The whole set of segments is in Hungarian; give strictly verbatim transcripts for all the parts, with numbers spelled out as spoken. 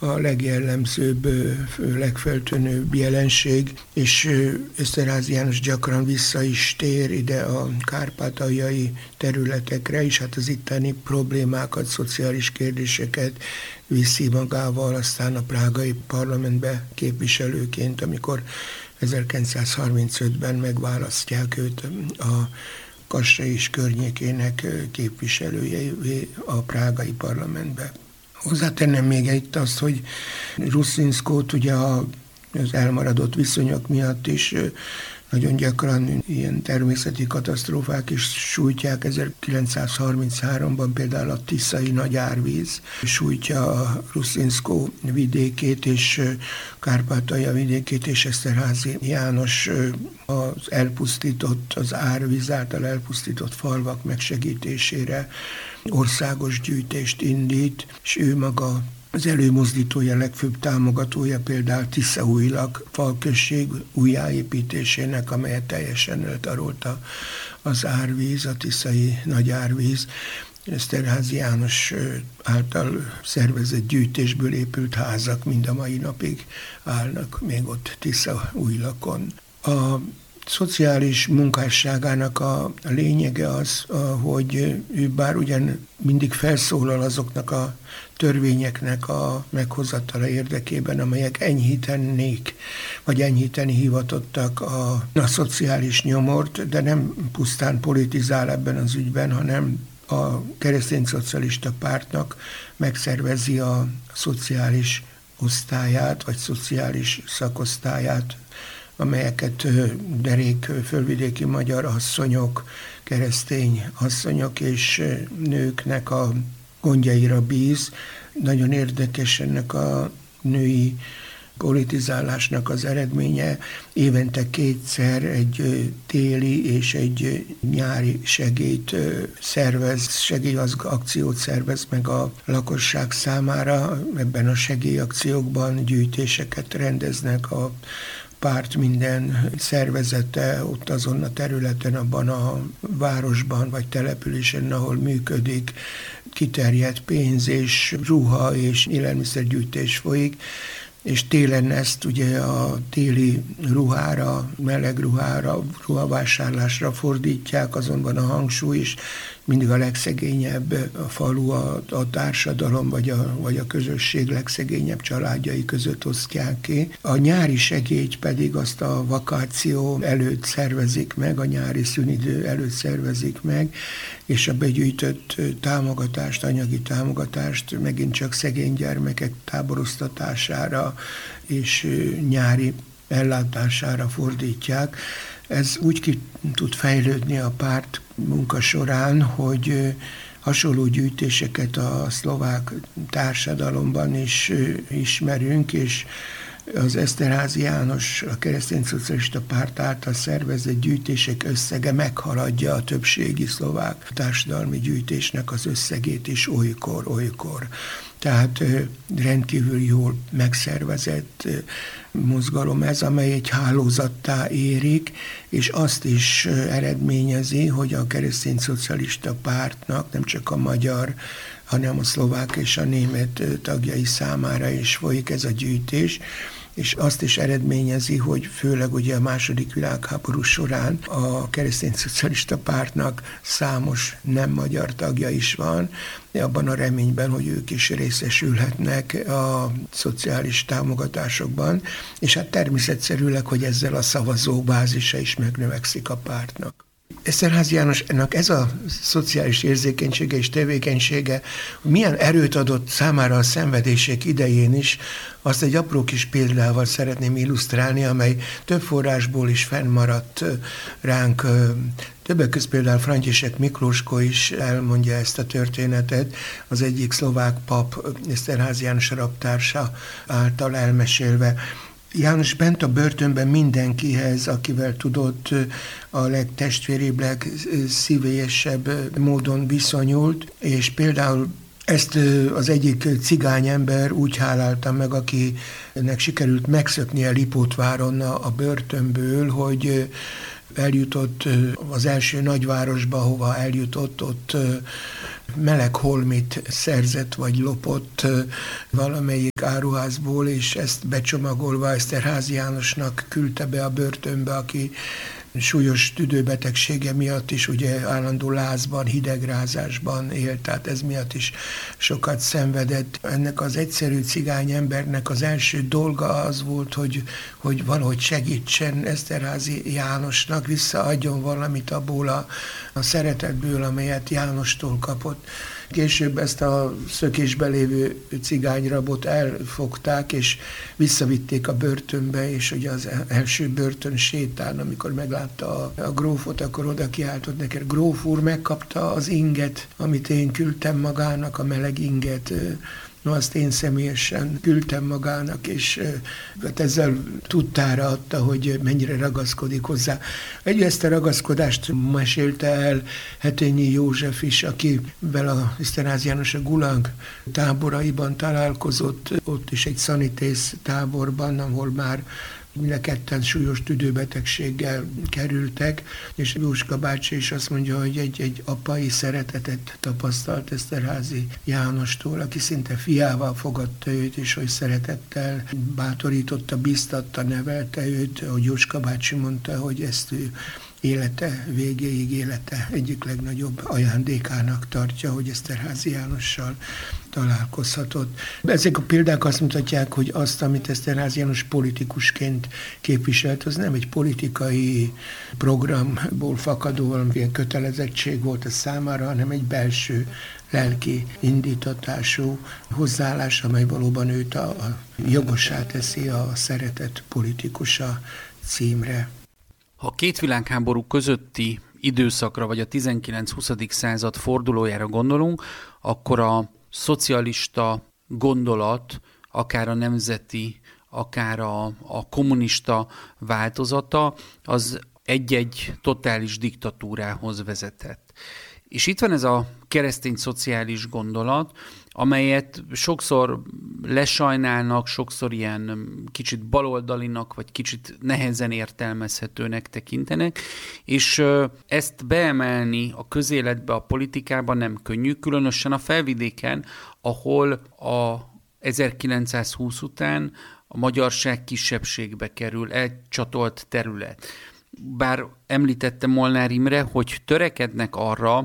a legjellemzőbb, legfeltűnőbb jelenség, és Eszterházy János gyakran vissza is tér ide a kárpátaljai területekre is, hát az itteni problémákat, szociális kérdéseket viszi magával, aztán a prágai parlamentbe képviselőként, amikor ezerkilencszázharmincötben megválasztják őt a Kassa és környékének képviselőjévé a prágai parlamentbe. Hozzátennem még itt azt, hogy Ruszczynszkót ugye az elmaradott viszonyok miatt is nagyon gyakran ilyen természeti katasztrófák is sújtják. ezerkilencszázharmincháromban például a tiszai nagy árvíz sújtja a Ruszczynszkó vidékét és Kárpátalja vidékét, és Eszterházy János az elpusztított, az árvíz által elpusztított falvak megsegítésére országos gyűjtést indít, és ő maga az előmozdítója, legfőbb támogatója például Tiszaújlak falközség újjáépítésének, amelyet teljesen eltarolta az árvíz, a tiszai nagy árvíz. Eszterházy János által szervezett gyűjtésből épült házak mind a mai napig állnak még ott Tiszaújlakon. A szociális munkásságának a lényege az, hogy ő bár ugyan mindig felszólal azoknak a törvényeknek a meghozatala érdekében, amelyek enyhítenék, vagy enyhíteni hivatottak a, a szociális nyomort, de nem pusztán politizál ebben az ügyben, hanem a keresztényszocialista pártnak megszervezi a szociális osztályát, vagy szociális szakosztályát, amelyeket derék fölvidéki magyar asszonyok, keresztény asszonyok és nőknek a gondjaira bíz. Nagyon érdekes ennek a női politizálásnak az eredménye. Évente kétszer egy téli és egy nyári segélyt szervez, segélyakciót szervez meg a lakosság számára. Ebben a segélyakciókban gyűjtéseket rendeznek a párt minden szervezete ott azon a területen, abban a városban vagy településen, ahol működik, kiterjedt pénz és ruha és élelmiszergyűjtés folyik, és télen ezt ugye a téli ruhára, meleg ruhára, ruhavásárlásra fordítják, azonban a hangsúly is mindig a legszegényebb a falu, a, a társadalom vagy a, vagy a közösség legszegényebb családjai között osztják ki. A nyári segélyt pedig azt a vakáció előtt szervezik meg, a nyári szünidő előtt szervezik meg, és a begyűjtött támogatást, anyagi támogatást megint csak szegény gyermekek táboroztatására és nyári ellátására fordítják. Ez úgy ki tud fejlődni a párt munka során, hogy hasonló gyűjtéseket a szlovák társadalomban is ismerünk, és az Eszterházy János, a keresztényszocialista párt által szervezett gyűjtések összege meghaladja a többségi szlovák társadalmi gyűjtésnek az összegét is olykor-olykor. Tehát rendkívül jól megszervezett mozgalom ez, amely egy hálózattá érik, és azt is eredményezi, hogy a keresztényszocialista pártnak nem csak a magyar, hanem a szlovák és a német tagjai számára is folyik ez a gyűjtés, és azt is eredményezi, hogy főleg ugye a második világháború során a keresztényszocialista pártnak számos nem magyar tagja is van, abban a reményben, hogy ők is részesülhetnek a szociális támogatásokban, és hát természetszerűleg, hogy ezzel a szavazóbázisa is megnövekszik a pártnak. Eszterházy Jánosnak ez a szociális érzékenysége és tevékenysége milyen erőt adott számára a szenvedések idején is, azt egy apró kis példával szeretném illusztrálni, amely több forrásból is fennmaradt ránk. Többek között például František Miklósko is elmondja ezt a történetet, az egyik szlovák pap, Eszterházy János rabtársa által elmesélve. János bent a börtönben mindenkihez, akivel tudott, a legtestvéribb, legszívélyesebb módon viszonyult, és például ezt az egyik cigány ember úgy hálálta meg, akinek sikerült megszöknie Lipótváron a börtönből, hogy eljutott az első nagyvárosba, hova eljutott, ott meleg holmit szerzett vagy lopott valamelyik áruházból, és ezt becsomagolva Eszterházy Jánosnak küldte be a börtönbe, aki súlyos tüdőbetegsége miatt is ugye állandó lázban, hidegrázásban élt, tehát ez miatt is sokat szenvedett. Ennek az egyszerű cigány embernek az első dolga az volt, hogy, hogy valahogy segítsen Eszterházy Jánosnak, visszaadjon valamit abból a, a szeretetből, amelyet Jánostól kapott. Később ezt a szökésbe lévő cigányrabot elfogták, és visszavitték a börtönbe, és ugye az első börtön sétán, amikor meglátta a, a grófot, akkor oda kiáltott neki: gróf úr, megkapta az inget, amit én küldtem magának, a meleg inget. No, azt én személyesen küldtem magának, és hát ezzel tudtára adta, hogy mennyire ragaszkodik hozzá. Egy ezt a ragaszkodást mesélte el Hetényi József is, akivel a Eszterházy János a Gulag táboraiban találkozott, ott is egy szanitész táborban, ahol már mind a ketten súlyos tüdőbetegséggel kerültek, és Jóska bácsi is azt mondja, hogy egy, egy apai szeretetet tapasztalt Eszterházy Jánostól, aki szinte fiával fogadta őt, és hogy szeretettel bátorította, biztatta, nevelte őt, ahogy Jóska bácsi mondta, hogy ezt ő élete végéig, élete egyik legnagyobb ajándékának tartja, hogy Eszterházy Jánossal találkozhatott. Ezek a példák azt mutatják, hogy azt, amit Eszterházy János politikusként képviselt, az nem egy politikai programból fakadó valamilyen kötelezettség volt a számára, hanem egy belső lelki indítatású hozzáállás, amely valóban őt a, a jogossá teszi a szeretett politikusa címre. Ha a két világháború közötti időszakra, vagy a tizenkilenc-huszadik század fordulójára gondolunk, akkor a szocialista gondolat, akár a nemzeti, akár a, a kommunista változata, az egy-egy totális diktatúrához vezetett. És itt van ez a keresztény szociális gondolat, amelyet sokszor lesajnálnak, sokszor ilyen kicsit baloldalinak, vagy kicsit nehezen értelmezhetőnek tekintenek, és ezt beemelni a közéletbe, a politikába nem könnyű, különösen a felvidéken, ahol a ezerkilencszázhúsz után a magyarság kisebbségbe kerül, elcsatolt terület. Bár említette Molnár Imre, hogy törekednek arra,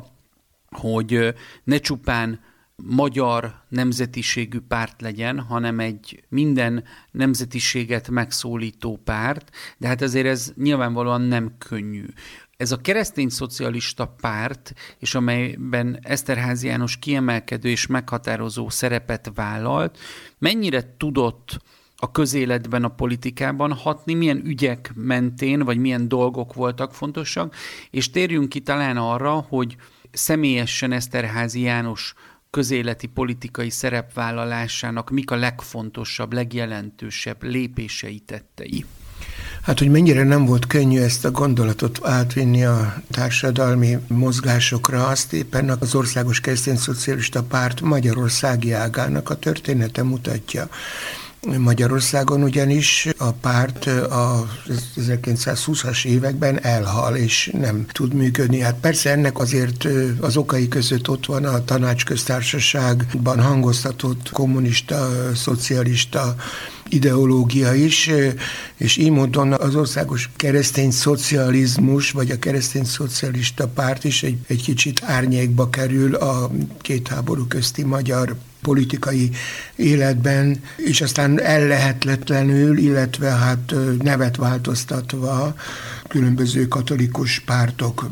hogy ne csupán magyar nemzetiségű párt legyen, hanem egy minden nemzetiséget megszólító párt, de hát azért ez nyilvánvalóan nem könnyű. Ez a keresztény szocialista párt, és amelyben Eszterházy János kiemelkedő és meghatározó szerepet vállalt, mennyire tudott a közéletben, a politikában hatni, milyen ügyek mentén, vagy milyen dolgok voltak fontosak, és térjünk ki talán arra, hogy személyesen Eszterházy János közéleti politikai szerepvállalásának mik a legfontosabb, legjelentősebb lépései, tettei. Hát, hogy mennyire nem volt könnyű ezt a gondolatot átvinni a társadalmi mozgásokra, azt éppen az Országos Keresztényszocialista Párt magyarországi ágának a története mutatja. Magyarországon ugyanis a párt az ezerkilencszázhúszas években elhal, és nem tud működni. Hát persze ennek azért az okai között ott van a Tanácsköztársaságban hangoztatott kommunista, szocialista ideológia is, és így módon az országos keresztény szocializmus, vagy a keresztény szocialista párt is egy, egy kicsit árnyékba kerül a két háború közti magyar politikai életben, és aztán ellehetetlenül, illetve hát nevet változtatva különböző katolikus pártok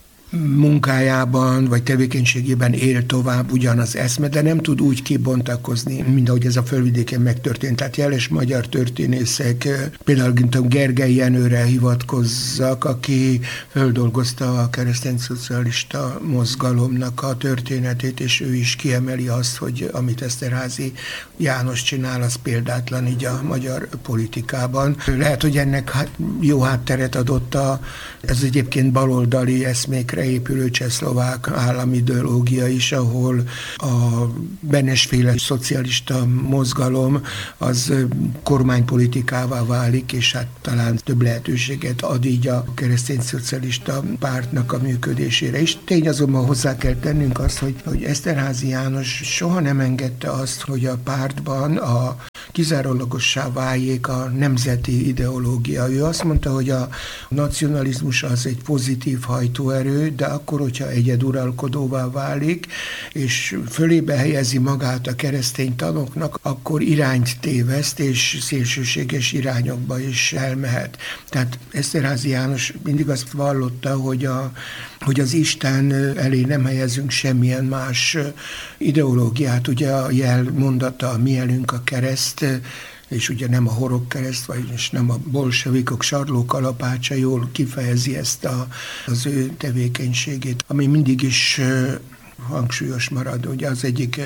munkájában vagy tevékenységében él tovább ugyanaz eszme, de nem tud úgy kibontakozni, mint ahogy ez a Földvidéken megtörtént. Tehát jeles magyar történészek, például Gergely Jenőre hivatkozzak, aki földolgozta a keresztényszocialista mozgalomnak a történetét, és ő is kiemeli azt, hogy amit Eszterházy János csinál, az példátlan így a magyar politikában. Lehet, hogy ennek jó hátteret adott a, ez egyébként baloldali eszmékre évekre épülő csehszlovák államideológia is, ahol a Benes-féle szocialista mozgalom az kormánypolitikává válik, és hát talán több lehetőséget ad így a keresztény szocialista pártnak a működésére is. Tény azonban hozzá kell tennünk azt, hogy, hogy Eszterházy János soha nem engedte azt, hogy a pártban a kizárólagossá váljék a nemzeti ideológia. Ő azt mondta, hogy a nacionalizmus az egy pozitív hajtóerő, de akkor, hogyha egyeduralkodóvá válik, és fölébe helyezi magát a keresztény tanoknak, akkor irányt téveszt, és szélsőséges irányokba is elmehet. Tehát Eszterházy János mindig azt vallotta, hogy, a, hogy az Isten elé nem helyezünk semmilyen más ideológiát. Ugye a jel mondata, a mi elünk a kereszt, és ugye nem a horogkereszt, vagy nem a bolsevikok sarlókalapácsa jól kifejezi ezt a, az ő tevékenységét, ami mindig is hangsúlyos marad. Ugye az egyik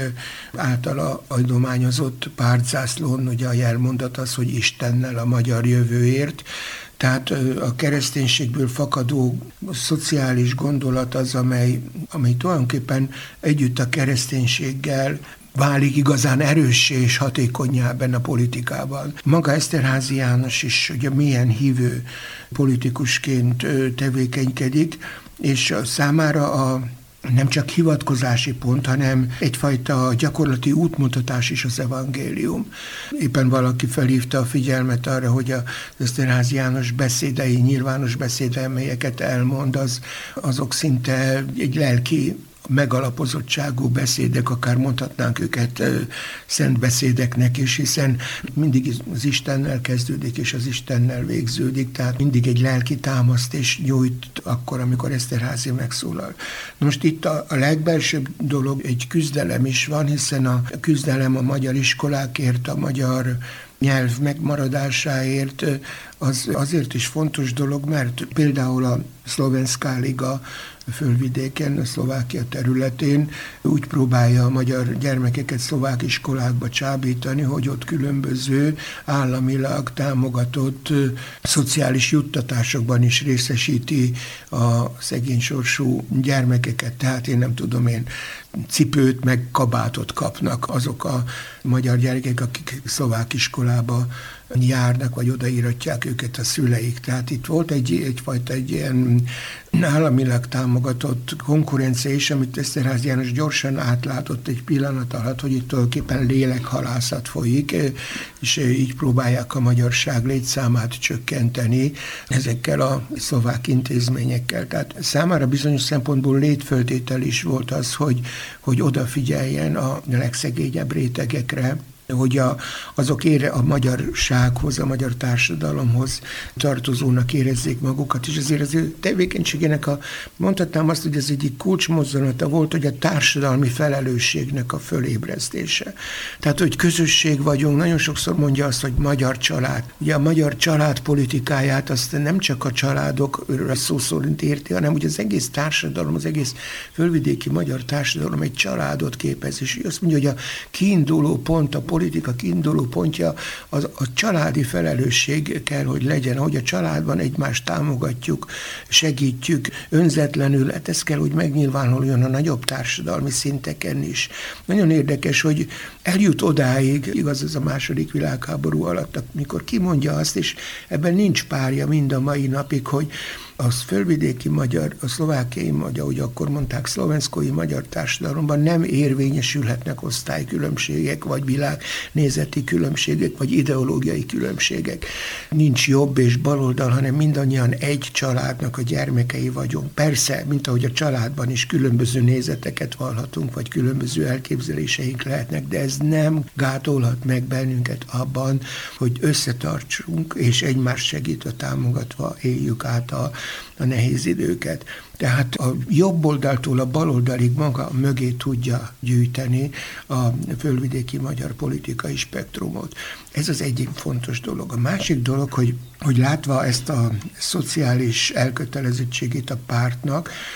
általa adományozott pártzászlón, ugye a jelmondat az, hogy Istennel a magyar jövőért. Tehát a kereszténységből fakadó szociális gondolat az, amely, amely tulajdonképpen együtt a kereszténységgel válik igazán erőssé és hatékonnyá ebben a politikában. Maga Eszterházy János is ugye milyen hívő politikusként tevékenykedik, és számára a nem csak hivatkozási pont, hanem egyfajta gyakorlati útmutatás is az evangélium. Éppen valaki felhívta a figyelmet arra, hogy az Eszterházy János beszédei, nyilvános beszédei, melyeket elmond, az, azok szinte egy lelki megalapozottságú beszédek, akár mondhatnánk őket szent beszédeknek is, hiszen mindig az Istennel kezdődik, és az Istennel végződik, tehát mindig egy lelki támaszt és nyújt akkor, amikor Eszterházy megszólal. Most itt a, a legbelsőbb dolog, egy küzdelem is van, hiszen a küzdelem a magyar iskolákért, a magyar nyelv megmaradásáért, az azért is fontos dolog, mert például a Szlovenská Liga fölvidéken, a Szlovákia területén úgy próbálja a magyar gyermekeket szlovák iskolákba csábítani, hogy ott különböző államilag támogatott szociális juttatásokban is részesíti a szegény sorsú gyermekeket. Tehát én nem tudom, én cipőt meg kabátot kapnak azok a magyar gyerekek, akik szlovák iskolába járnak, vagy odaíratják őket a szüleik. Tehát itt volt egy, egyfajta egy ilyen államilag támogatott konkurencia is, amit Eszterházy János gyorsan átlátott egy pillanat alatt, hogy itt tulajdonképpen lélekhalászat folyik, és így próbálják a magyarság létszámát csökkenteni ezekkel a szlovák intézményekkel. Tehát számára bizonyos szempontból létföltétel is volt az, hogy, hogy odafigyeljen a legszegényebb rétegekre, hogy a, azok ére a magyarsághoz, a magyar társadalomhoz tartozónak érezzék magukat, és azért az ő tevékenységének a, mondhatnám azt, hogy ez egyik kulcsmozzanata volt, hogy a társadalmi felelősségnek a fölébresztése. Tehát, hogy közösség vagyunk, nagyon sokszor mondja azt, hogy magyar család. Ugye a magyar család politikáját azt nem csak a családokra szó szerint érti, hanem ugye az egész társadalom, az egész fölvidéki magyar társadalom egy családot képez, és azt mondja, hogy a kiinduló pont, a politika kiinduló pontja az a családi felelősség kell, hogy legyen, hogy a családban egymást támogatjuk, segítjük önzetlenül, hát ez kell, hogy megnyilvánuljon a nagyobb társadalmi szinteken is. Nagyon érdekes, hogy eljut odáig, igaz ez a második világháború alatt, amikor kimondja azt, és ebben nincs párja mind a mai napig, hogy az fölvidéki magyar, a szlovákiai magyar, ahogy akkor mondták, szlovenszkói magyar társadalomban nem érvényesülhetnek osztálykülönbségek, vagy világnézeti különbségek, vagy ideológiai különbségek. Nincs jobb és baloldal, hanem mindannyian egy családnak a gyermekei vagyunk. Persze, mint ahogy a családban is különböző nézeteket vallhatunk, vagy különböző elképzeléseink lehetnek, de ez nem gátolhat meg bennünket abban, hogy összetartsunk, és egymást segítve, támogatva éljük át a a nehéz időket. Tehát a jobb oldaltól a bal oldalig maga mögé tudja gyűjteni a fölvidéki magyar politikai spektrumot. Ez az egyik fontos dolog. A másik dolog, hogy, hogy látva ezt a szociális elkötelezettségét a pártnak,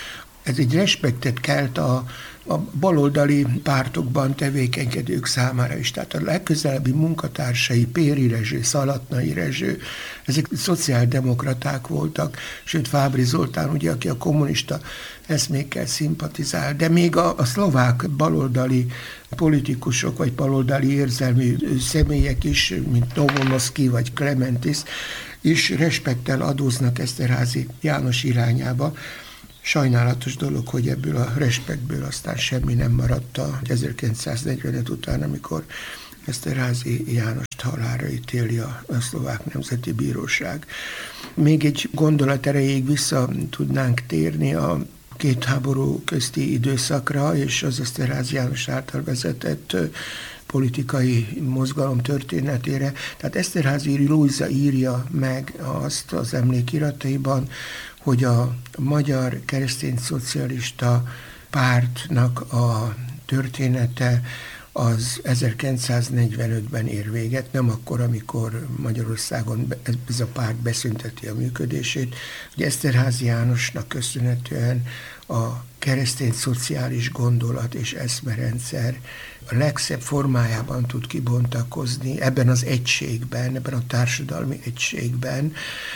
Ez egy respektet kelt a, a baloldali pártokban tevékenykedők számára is. Tehát a legközelebbi munkatársai, Péri Rezső, Szalatnai Rezső, ezek szociáldemokraták voltak, sőt Fábry Zoltán, ugye, aki a kommunista eszmékkel szimpatizál, de még a, a szlovák baloldali politikusok, vagy baloldali érzelmű személyek is, mint Novonoszki vagy Klementis, is respekttel adóznak Eszterházy János irányába. Sajnálatos dolog, hogy ebből a respektből aztán semmi nem maradt a ezerkilencszáznegyvenöt után, amikor Eszterházy Jánost halálra ítéli a, a Szlovák Nemzeti Bíróság. Még egy gondolat erejéig vissza tudnánk térni a két háború közti időszakra, és az Eszterházy János által vezetett politikai mozgalom történetére. Tehát Eszterházy Lujza írja meg azt az emlékirataiban, hogy a Magyar Keresztény Szocialista Pártnak a története az ezerkilencszáznegyvenötben ér véget, nem akkor, amikor Magyarországon ez a párt beszünteti a működését. Ugye Eszterházy Jánosnak köszönhetően a keresztény szociális gondolat és eszmerendszer a legszebb formájában tud kibontakozni ebben az egységben, ebben a társadalmi egységben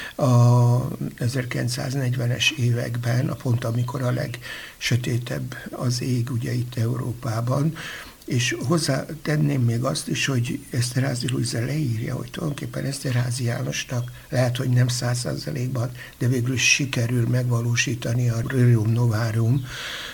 a ezerkilencszáznegyvenes években, a pont amikor a legsötétebb az ég ugye itt Európában. És hozzátenném még azt is, hogy Eszterházy Lujza leírja, hogy tulajdonképpen Eszterházy Jánosnak lehet, hogy nem száz százalékban, de végül is sikerül megvalósítani a Rerum Novarum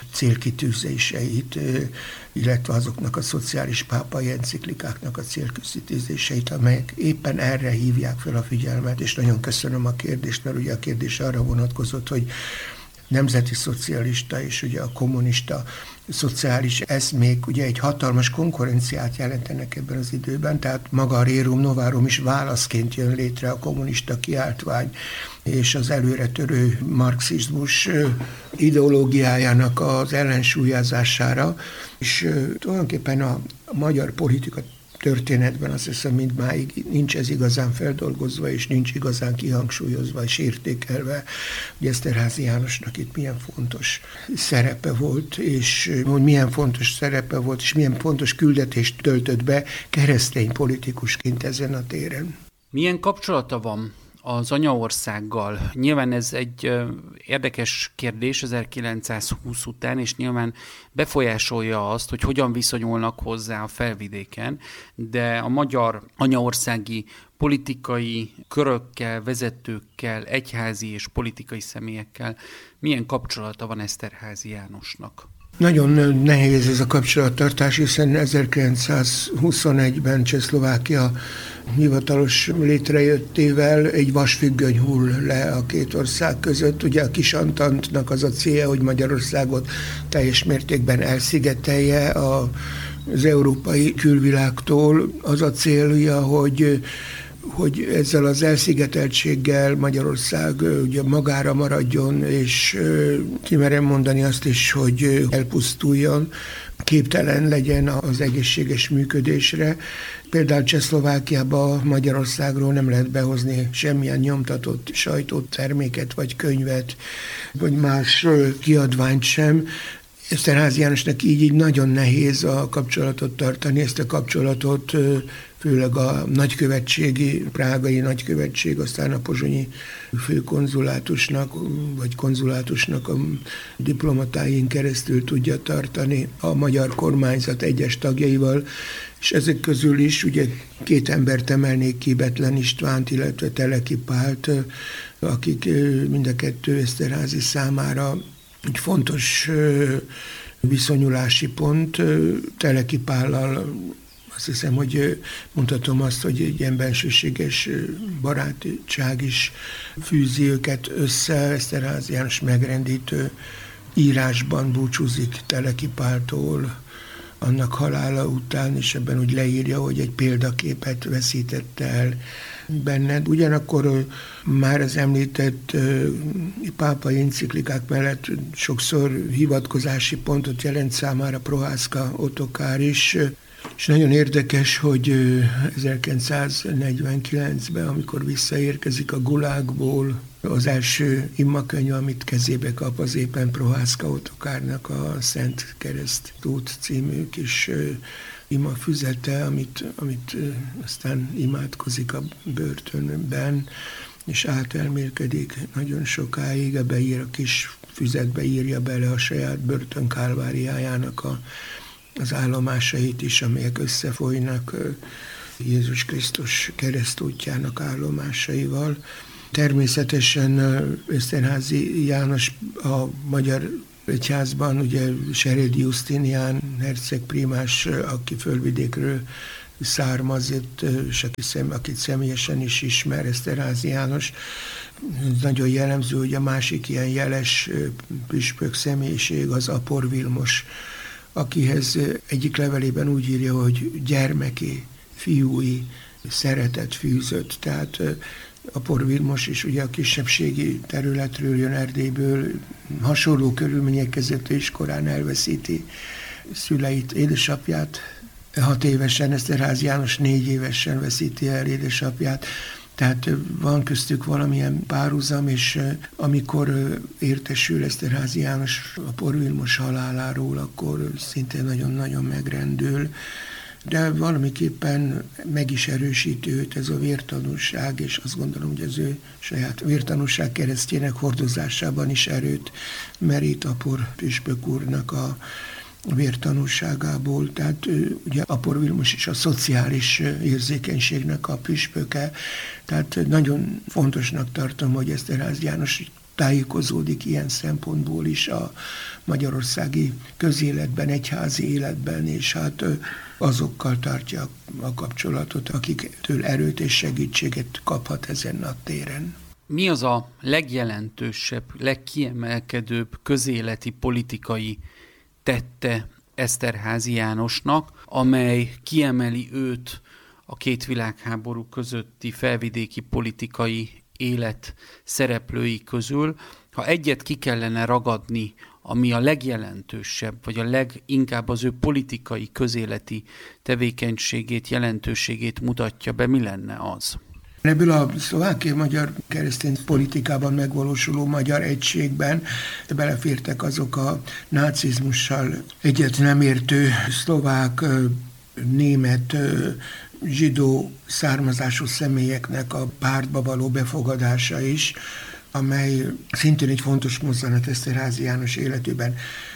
célkitűzéseit, illetve azoknak a szociális pápai enciklikáknak a célkitűzéseit, amelyek éppen erre hívják fel a figyelmet, és nagyon köszönöm a kérdést, mert ugye a kérdés arra vonatkozott, hogy nemzeti szocialista és ugye a kommunista szociális eszmék ugye egy hatalmas konkurenciát jelentenek ebben az időben, tehát maga a Rerum Novarum is válaszként jön létre a kommunista kiáltvány és az előretörő marxizmus ideológiájának az ellensúlyozására, és tulajdonképpen a magyar politika történetben azt hiszem mindmáig nincs ez igazán feldolgozva, és nincs igazán kihangsúlyozva és értékelve, hogy Eszterházy Jánosnak itt milyen fontos szerepe volt, és hogy milyen fontos szerepe volt, és milyen fontos küldetést töltött be keresztény politikusként ezen a téren. Milyen kapcsolata van az anyaországgal? Nyilván ez egy érdekes kérdés ezerkilencszázhúsz után, és nyilván befolyásolja azt, hogy hogyan viszonyulnak hozzá a felvidéken, de a magyar anyaországi politikai körökkel, vezetőkkel, egyházi és politikai személyekkel milyen kapcsolata van Eszterházy Jánosnak? Nagyon nehéz ez a kapcsolattartás, hiszen ezerkilencszázhuszonegyben Csehszlovákia hivatalos létrejöttével egy vasfüggöny hull le a két ország között. Ugye a kis Antantnak az a célja, hogy Magyarországot teljes mértékben elszigetelje az európai külvilágtól. Az a célja, hogy hogy ezzel az elszigeteltséggel Magyarország ugye magára maradjon, és kimerem mondani azt is, hogy elpusztuljon, képtelen legyen az egészséges működésre. Például Csehszlovákiába Magyarországról nem lehet behozni semmilyen nyomtatott sajtóterméket, vagy könyvet, vagy más kiadványt sem. Eszterházy Jánosnak így, így nagyon nehéz a kapcsolatot tartani, ezt a kapcsolatot főleg a nagykövetségi, prágai nagykövetség, aztán a pozsonyi főkonzulátusnak, vagy konzulátusnak a diplomatáin keresztül tudja tartani a magyar kormányzat egyes tagjaival, és ezek közül is ugye két embert emelnék ki, Bethlen Istvánt, illetve Teleki Pált, akik mind a kettő Eszterházy számára egy fontos viszonyulási pont. Teleki Pállal azt hiszem, hogy mondhatom azt, hogy egy ilyen bensőséges barátság is fűzi őket össze. Eszterházy János megrendítő írásban búcsúzik Teleki Páltól annak halála után, és ebben úgy leírja, hogy egy példaképet veszítette el benned. Ugyanakkor már az említett pápai enciklikák mellett sokszor hivatkozási pontot jelent számára Prohászka Ottokár is, És nagyon érdekes, hogy ezerkilencszáznegyvenkilencben, amikor visszaérkezik a Gulágból, az első imakönyv, amit kezébe kap, az éppen Prohászka Ottokárnak a Szent Keresztút című kis ima füzete, amit, amit aztán imádkozik a börtönben, és átelmélkedik nagyon sokáig, beír a kis füzetbe írja bele a saját börtön kálváriájának a, az állomásait is, amelyek összefolynak Jézus Krisztus keresztútjának állomásaival. Természetesen Eszterházy János a magyar egyházban, ugye Serédi Justinián herceg primás, aki Földvidékről származott, és aki szem, akit személyesen is ismer, Eszterházy János. Nagyon jellemző, hogy a másik ilyen jeles püspök személyiség az Apor Vilmos, akihez egyik levelében úgy írja, hogy gyermeki, fiúi szeretet fűzött. Tehát Apor Vilmos is ugye a kisebbségi területről jön, Erdélyből, hasonló körülmények között is korán elveszíti szüleit, édesapját. Hat évesen, Eszterházy János négy évesen veszíti el édesapját. Tehát van köztük valamilyen párhuzam, és amikor értesül Eszterházy János Apor Vilmos haláláról, akkor szintén nagyon-nagyon megrendül. De valamiképpen meg is erősíti őt ez a vértanúság, és azt gondolom, hogy az ő saját vértanúság keresztjének hordozásában is erőt merít Apor püspök úrnak a vértanúságából. Tehát ugye Apor Vilmos is a szociális érzékenységnek a püspöke, tehát nagyon fontosnak tartom, hogy Eszterházy János tájékozódik ilyen szempontból is a magyarországi közéletben, egyházi életben, és hát azokkal tartja a kapcsolatot, akiktől erőt és segítséget kaphat ezen a téren. Mi az a legjelentősebb, legkiemelkedőbb közéleti politikai tette Eszterházy Jánosnak, amely kiemeli őt a két világháború közötti felvidéki politikai élet szereplői közül? Ha egyet ki kellene ragadni, ami a legjelentősebb, vagy a leginkább az ő politikai, közéleti tevékenységét, jelentőségét mutatja be, mi lenne az? Ebből a szlovákiai-magyar keresztény politikában megvalósuló magyar egységben belefértek azok a nácizmussal egyet nem értő szlovák, német, zsidó származású személyeknek a pártba való befogadása is, amely szintén egy fontos mozzanat Eszterházy János életében.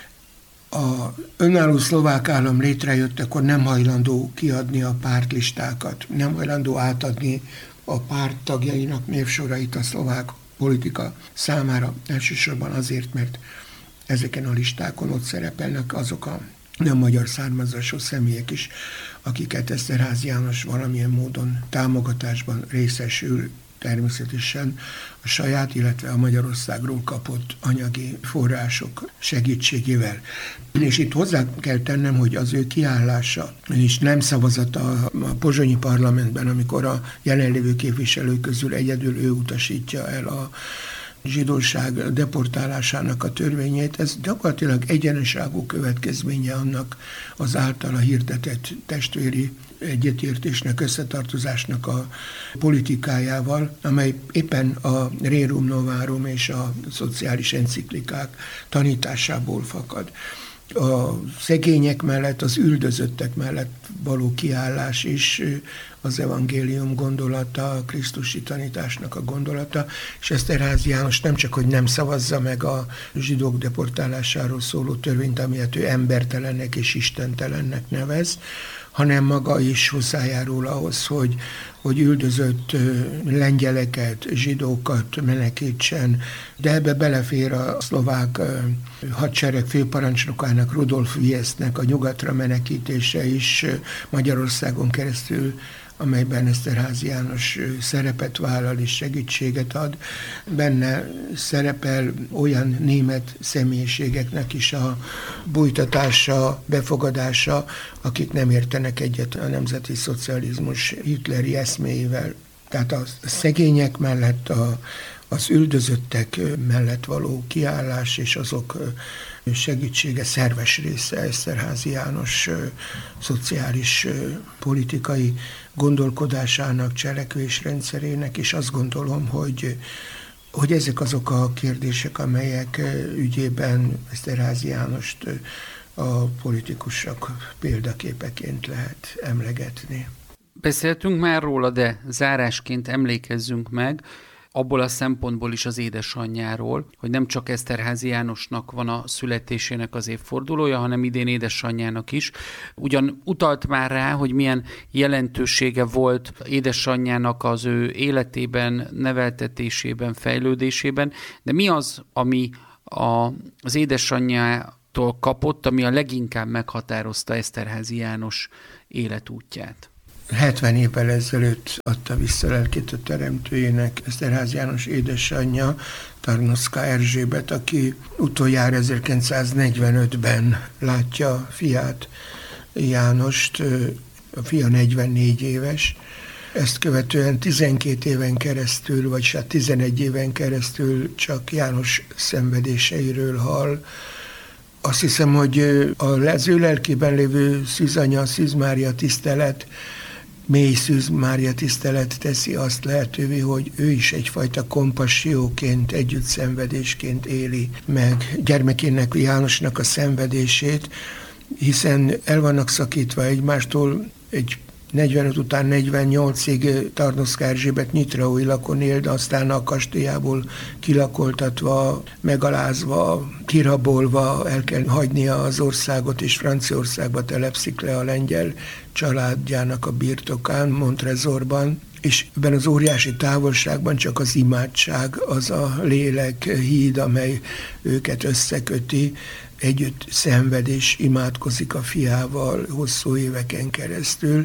A önálló szlovák állam létrejött, akkor nem hajlandó kiadni a pártlistákat, nem hajlandó átadni a párt tagjainak névsorait a szlovák politika számára, elsősorban azért, mert ezeken a listákon ott szerepelnek azok a nem magyar származású személyek is, akiket Eszterházy János valamilyen módon támogatásban részesül, természetesen a saját, illetve a Magyarországról kapott anyagi források segítségével. És itt hozzá kell tennem, hogy az ő kiállása és nem szavazata a pozsonyi parlamentben, amikor a jelenlévő képviselők közül egyedül ő utasítja el a zsidóság deportálásának a törvényét, ez gyakorlatilag egyeneságú következménye annak az általa hirdetett testvéri egyetértésnek, összetartozásnak a politikájával, amely éppen a Rerum Novarum és a szociális enciklikák tanításából fakad. A szegények mellett, az üldözöttek mellett való kiállás is az evangélium gondolata, a krisztusi tanításnak a gondolata, és Eszterházy János nem csak, hogy nem szavazza meg a zsidók deportálásáról szóló törvényt, amilyet ő embertelennek és istentelennek nevez, hanem maga is hozzájárul ahhoz, hogy, hogy üldözött lengyeleket, zsidókat menekítsen, de ebbe belefér a szlovák hadsereg főparancsnokának, Rudolf Viesznek a nyugatra menekítése is Magyarországon keresztül, amelyben Eszterházy János szerepet vállal és segítséget ad. Benne szerepel olyan német személyiségeknek is a bújtatása, befogadása, akik nem értenek egyet a nemzeti szocializmus hitleri eszméivel. Tehát a szegények mellett, a, az üldözöttek mellett való kiállás és azok segítsége szerves része Eszterházy János szociális politikai gondolkodásának, cselekvésrendszerének, és azt gondolom, hogy hogy ezek azok a kérdések, amelyek ügyében Eszterházy Jánost a politikusok példaképeként lehet emlegetni. Beszéltünk már róla, de zárásként emlékezzünk meg abból a szempontból is az édesanyjáról, hogy nem csak Eszterházy Jánosnak van a születésének az évfordulója, hanem idén édesanyjának is. Ugyan utalt már rá, hogy milyen jelentősége volt édesanyjának az ő életében, neveltetésében, fejlődésében, de mi az, ami a, az édesanyjától kapott, ami a leginkább meghatározta Eszterházy János életútját? hetven évvel ezelőtt adta vissza lelkét a teremtőjének Eszterházy János édesanyja, Tarnowska Erzsébet, aki utoljára ezerkilencszáznegyvenötben látja fiát, Jánost, a fia negyvennégy éves. Ezt követően tizenkét éven keresztül, vagy hát tizenegy éven keresztül csak János szenvedéseiről hall. Azt hiszem, hogy az ő lelkében lévő Szűzanya, Szűz Mária tisztelet, mély Szűz Mária tisztelet teszi azt lehetővé, hogy ő is egyfajta kompasszióként, együttszenvedésként éli meg gyermekének, Jánosnak a szenvedését, hiszen el vannak szakítva egymástól, egy negyvenöt után negyvennyolcig Tarnowska Erzsébet Nyitraújlakon él, de aztán a kastélyából kilakoltatva, megalázva, kirabolva el kell hagynia az országot, és Franciaországba telepszik le a lengyel családjának a birtokán, Montrezorban, és ebben az óriási távolságban csak az imádság, az a lélek híd, amely őket összeköti, együtt szenved és imádkozik a fiával hosszú éveken keresztül,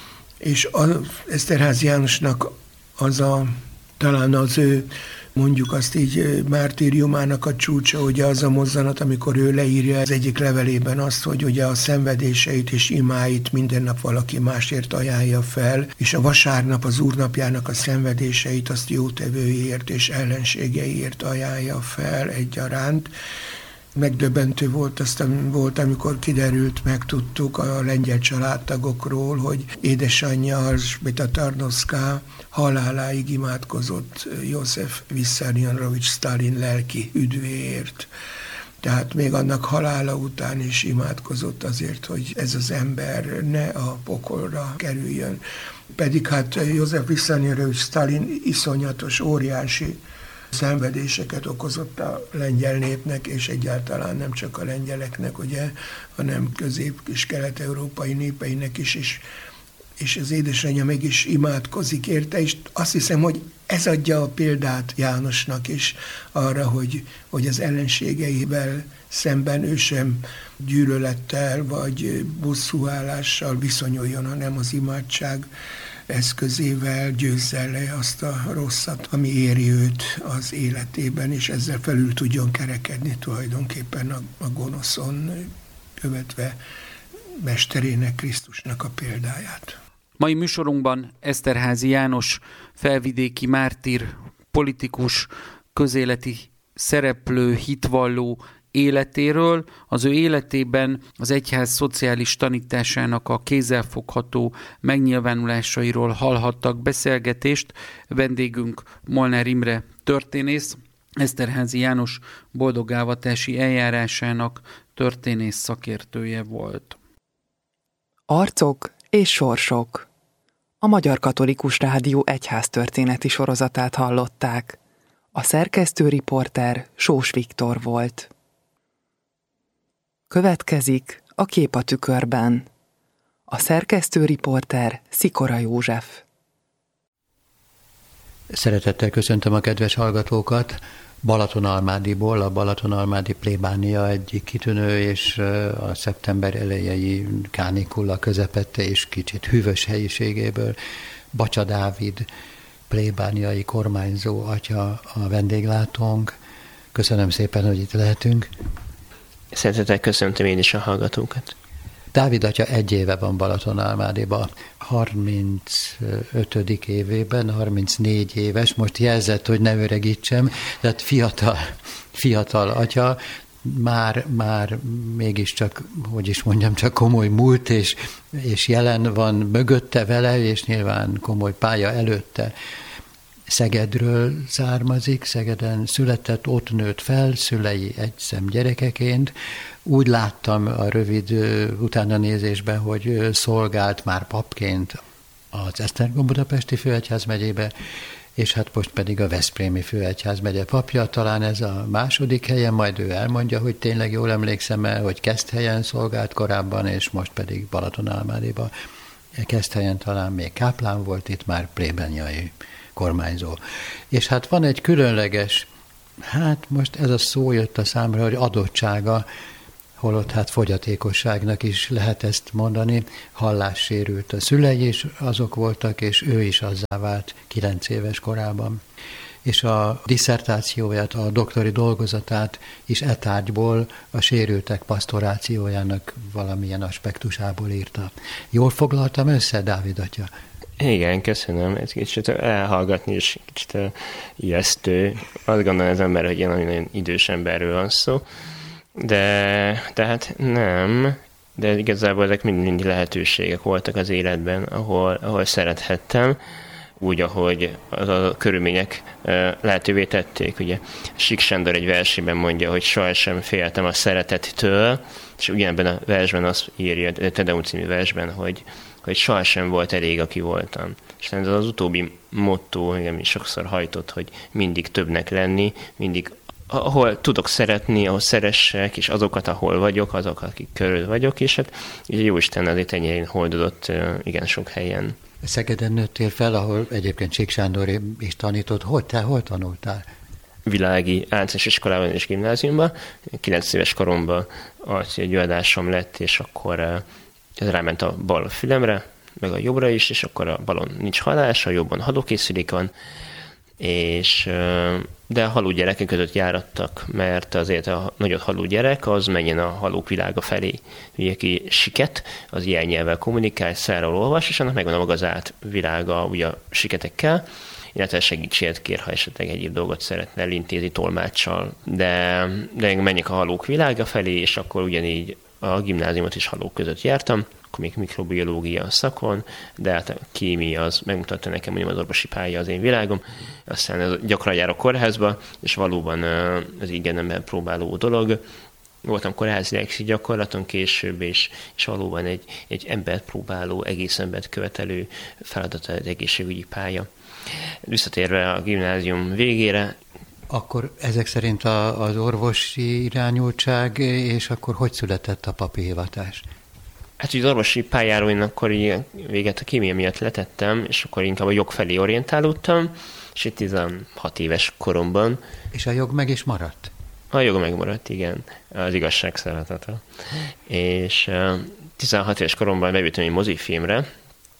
és Eszterházy Jánosnak az a, talán az ő, mondjuk azt így, mártíriumának a csúcsa, ugye az a mozzanat, amikor ő leírja az egyik levelében azt, hogy ugye a szenvedéseit és imáit minden nap valaki másért ajánlja fel, és a vasárnap, az úrnapjának a szenvedéseit azt jótevőért és ellenségeiért ajánlja fel egyaránt. Megdöbbentő volt, aztán volt, amikor kiderült, megtudtuk a lengyel családtagokról, hogy édesanyja, Elzsbieta Tarnowska haláláig imádkozott József Vissarionovics Sztálin lelki üdvéért. Tehát még annak halála után is imádkozott azért, hogy ez az ember ne a pokolra kerüljön. Pedig hát József Vissarionovics Sztálin iszonyatos, óriási szenvedéseket okozott a lengyel népnek, és egyáltalán nem csak a lengyeleknek, ugye, hanem közép- és kelet-európai népeinek is, és, és az édesanyja meg is imádkozik érte, és azt hiszem, hogy ez adja a példát Jánosnak is arra, hogy, hogy az ellenségeivel szemben ő sem gyűlölettel vagy bosszúállással viszonyuljon, hanem az imádság eszközével győzze le azt a rosszat, ami éri őt az életében, és ezzel felül tudjon kerekedni tulajdonképpen a, a gonoszon, követve mesterének, Krisztusnak a példáját. Mai műsorunkban Eszterházy János felvidéki mártír, politikus, közéleti szereplő, hitvalló életéről, az ő életében az egyház szociális tanításának a kézzelfogható megnyilvánulásairól hallhattak beszélgetést. Vendégünk Molnár Imre történész, Eszterházy János boldogálvatási eljárásának történész szakértője volt. Arcok és sorsok. A Magyar Katolikus Rádió egyháztörténeti sorozatát hallották. A szerkesztő riporter Sós Viktor volt. Következik a Kép a tükörben. A szerkesztő riporter Szikora József. Szeretettel köszöntöm a kedves hallgatókat. Balatonalmádiból, a Balatonalmádi plébánia egyik kitűnő és a szeptember elejei kánikula közepette és kicsit hűvös helyiségéből Bacsa Dávid plébániai kormányzó atya a vendéglátónk. Köszönöm szépen, hogy itt lehetünk. Szeretettel köszöntöm én is a hallgatókat. Dávid atya egy éve van Balatonalmádiban, harmincötödik évében, harmincnégy éves, most jelzett, hogy ne öregítsem, tehát fiatal, fiatal atya, már, már mégiscsak, hogy is mondjam, csak komoly múlt és, és jelen van mögötte vele, és nyilván komoly pálya előtte. Szegedről származik, Szegeden született, ott nőtt fel, szülei egyszem gyerekeként. Úgy láttam a rövid utána nézésben, hogy szolgált már papként az Esztergom-Budapesti főegyházmegyébe, és hát most pedig a Veszprémi főegyházmegye papja, talán ez a második helyen, majd ő elmondja, hogy tényleg jól emlékszem el, hogy Keszthelyen szolgált korábban, és most pedig Balatonalmádiba. Keszthelyen talán még káplán volt, itt már plébániai kormányzó. És hát van egy különleges, hát most ez a szó jött a számra, hogy adottsága, holott hát fogyatékosságnak is lehet ezt mondani, hallássérült a szülei is azok voltak, és ő is azzá vált kilenc éves korában. És a disszertációját, a doktori dolgozatát is e tárgyból a sérültek pasztorációjának valamilyen aspektusából írta. Jól foglaltam össze, Dávid atya? Igen, köszönöm. Ez kicsit elhallgatni is kicsit ijesztő. Azt gondolom az ember, hogy ilyen nagyon idős emberről van szó. De tehát nem, de igazából ezek mind lehetőségek voltak az életben, ahol, ahol szerethettem, úgy, ahogy az a körülmények lehetővé tették. Ugye Sík Sándor egy versében mondja, hogy sohasem féltem a szeretettől, és ugyanebben a versben azt írja, a Te Deum című versben, hogy, hogy sohasem volt elég, aki voltam. És ez az utóbbi motto engem is sokszor hajtott, hogy mindig többnek lenni, mindig ahol tudok szeretni, ahol szeressek, és azokat, ahol vagyok, azok, akik körül vagyok, és hát Jóisten azért ennyire holdodott igen sok helyen. Szegeden nőttél fel, ahol egyébként Sík Sándor is tanított. Hogy te hol tanultál? Világi általános iskolában és gimnáziumban. Kilenc éves koromban az egy adásom lett, és akkor ez ráment a bal fülemre, meg a jobbra is, és akkor a balon nincs halás, a jobban halókészülék van, és de a haló gyerekek között járattak, mert azért a nagyot haló gyerek az menjen a halók világa felé. Ugye aki siket, az ilyen nyelvvel kommunikál, szárról olvas, és annak megvan a maga az át világa ugye a siketekkel, illetve segítséget kér, ha esetleg egyéb dolgot szeretne elintézni tolmáccsal. De, de menjek a halók világa felé, és akkor ugyanígy a gimnáziumot is halók között jártam, akkor még mikrobiológia szakon, de hát a kémia az megmutatta nekem, hogy az orvosi pálya az én világom. Aztán ez gyakran járok kórházba, és valóban az igen próbáló dolog. Voltam kórházi legsi gyakorlaton később, és, és valóban egy, egy embert próbáló, egész embert követelő feladata egy egészségügyi pálya. Visszatérve a gimnázium végére, akkor ezek szerint a, az orvosi irányultság, és akkor hogy született a papi hivatás? Hát, hogy az orvosi pályáról én akkor véget a kémia miatt letettem, és akkor inkább a jog felé orientálódtam, és itt tizenhat éves koromban. És a jog meg is maradt? A jog megmaradt, igen. Az igazság szeretete. És tizenhat éves koromban beültem egy mozifilmre,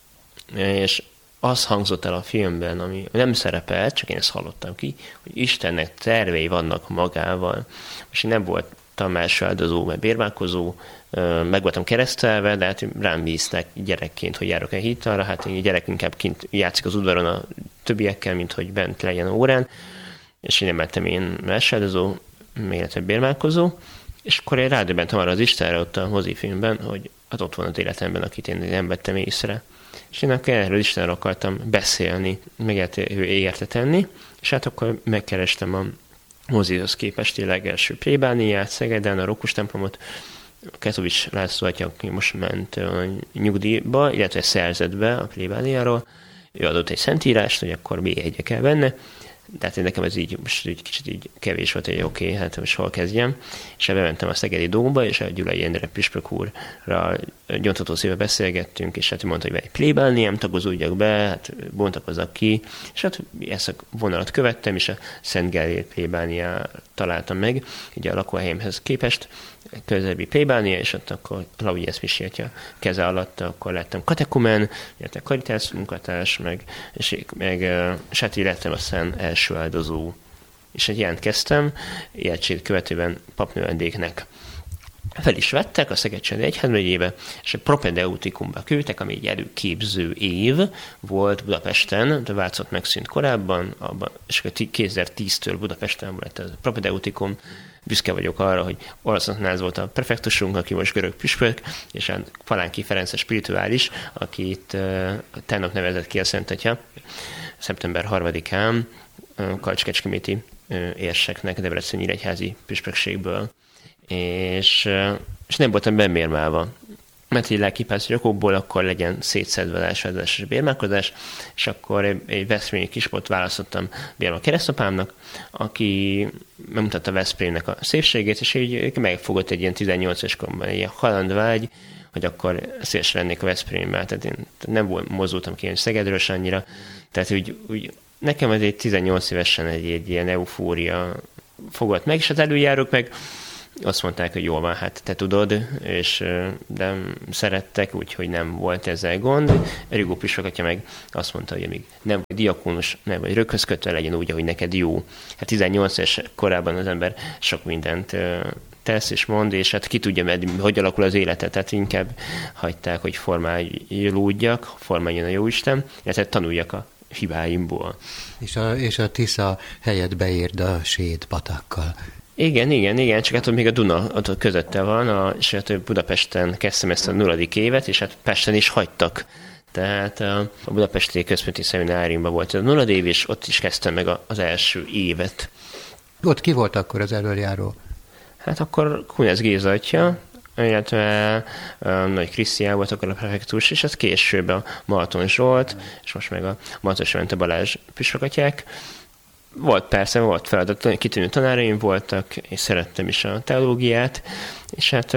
és az hangzott el a filmben, ami nem szerepelt, csak én ezt hallottam ki, hogy Istennek tervei vannak magával. És én nem voltam első áldozó, mert bérválkozó, meg voltam keresztelve, de hát rám bízták gyerekként, hogy járok el hittalra, hát egy gyerek inkább kint játszik az udvaron a többiekkel, mint hogy bent legyen órán, és én nem lettem én első áldozó, illetve bérválkozó, és akkor én rádöbbentem arra az Istenre ott a mozifilmben, hogy hát ott van az életemben, akit én nem vettem észre. És én akkor erről Istenről akartam beszélni, meg értetni, és hát akkor megkerestem a mozihoz képest a legelső plébániát, Szegeden, a Rókus templomot, Ketovics László atya, aki most ment a nyugdíjba, illetve szerzett be a plébániáról, ő adott egy szentírást, hogy akkor még egyre kell benne, de hát nekem ez így, most így kicsit így kevés volt, hogy oké, okay, hát most hol kezdjem. És bementem a Szegedi Dómba, és a Gyulai Endre püspök úrral gyóntató szíve beszélgettünk, és hát ő mondta, hogy egy plébániám, tagozódjak be, hát bontakozzak ki, és hát ezt a vonalat követtem, és a Szent Gellért plébániát találtam meg, ugye a lakóhelyemhez képest, közelebbi plébánia, és ott akkor Laudius Misi atya keze alatt, akkor lettem katekumen, illetve karitász munkatárs, meg, és, meg, és hát így lettem aztán első áldozó. És egy jelentkeztem, illetve követően papnövendéknek. Fel is vettek a Szeged-Csendi Egyházmegyébe, és egy propedeutikumba küldtek, ami egy előképző év volt Budapesten, de Vácott megszűnt korábban, abban, és kétezer-tíztől Budapesten lett a propedeutikum, büszke vagyok arra, hogy Olaszországnál ez volt a prefektusunk, aki most görög püspök, és a Palánki Ferenc a spirituális, akit uh, tegnap nevezett ki a Szent Atya, szeptember harmadikán uh, Kalcs-Kecskeméti uh, érseknek Debreceni egyházi püspökségből. És, uh, és nem voltam bemérmálva, mert egy lelkipásztori okokból akkor legyen szétszedve elsődleges bérmálkozás, és akkor egy, egy veszprémi kispot választottam Bérma keresztapámnak, aki megmutatta Veszprémnek a szépségét, és így megfogott egy ilyen tizennyolc éves koromban egy ilyen halandvágy, hogy akkor szívesen lennék a Veszprémben. Tehát én nem volt, mozdultam ki Szegedről annyira, tehát úgy, úgy nekem ez egy tizennyolc évesen egy, egy ilyen eufória fogott meg, és az előjárók meg azt mondták, hogy jól van, hát te tudod, és de szerettek, úgyhogy nem volt ezzel gond. Rigó püspök atya meg azt mondta, hogy amíg nem vagy diakónus, nem vagy röghöz kötve, legyen úgy, ahogy neked jó. Hát tizennyolc éves korában az ember sok mindent tesz és mond, és hát ki tudja, mert hogy alakul az élete, tehát inkább hagyták, hogy formálódjak, formáljon a Jóisten, illetve tanuljak a hibáimból. És a, és a Tisza helyett beírd a Séd patakkal. Igen, igen, igen, csak hát még a Duna ott közötte van, a, és hát Budapesten kezdtem ezt a nulladik évet, és hát Pesten is hagytak. Tehát a Budapesti Központi Szemináriumban volt a nulladik év, és ott is kezdtem meg az első évet. Ott ki volt akkor az elöljáró? Hát akkor Kunesz Géza atya, illetve Nagy Krisztián volt akkor a prefektus, és ez később a Marton Zsolt, és most meg a Marton Balázs püspökatyák. Volt persze, volt feladat, kitűnő tanáraim voltak, és szerettem is a teológiát, és hát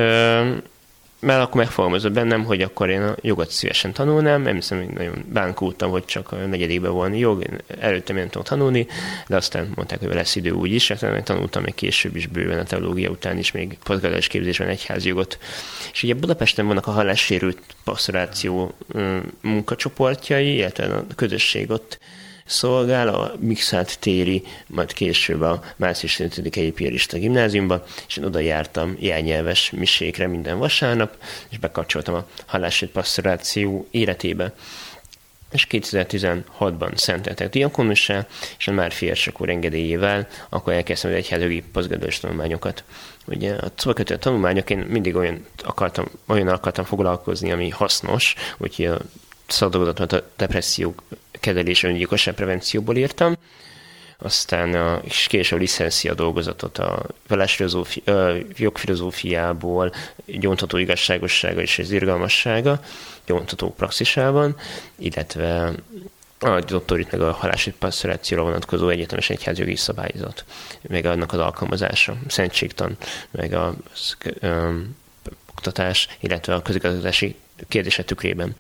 mert akkor megfogalmazott bennem, hogy akkor én a jogot szívesen tanulnám, nem hiszem, hogy nagyon bánkódtam, hogy csak a negyedikben van jog, előtte nem tudom tanulni, de aztán mondták, hogy lesz idő úgy is, hát tanultam még később is bőven a teológia után is, még posztgraduális képzésben egyházjogot. És ugye Budapesten vannak a hallássérült pastoráció munkacsoportjai, illetve a közösség ott szolgál, a Mixát téri, majd később a március ötödikei piarista gimnáziumba, és én oda jártam jelnyelves misékre minden vasárnap, és bekapcsoltam a hallássérült pastoráció életébe. És kétezer-tizenhatban szenteltek diakonussá, és a Márfi érsek úr engedélyével akkor elkezdtem az egyházjogi posztgraduális tanulmányokat. Ugye a szóval tanulmányok, én mindig olyan akartam, olyan akartam foglalkozni, ami hasznos, úgyhogy a szakdolgozatot a depresszió kezelés öngyilkosság prevencióból írtam, aztán a, és később licencia dolgozatot a jogfilozófiából, gyóntató igazságossága és az irgalmassága, gyóntató praxisában, illetve a doktorit meg a hallássérült pastorációra vonatkozó egyetemes egyházjogi szabályzat, meg annak az alkalmazása, szentségtan, meg a um, oktatás, illetve a közigazgatási kérdések tükrében.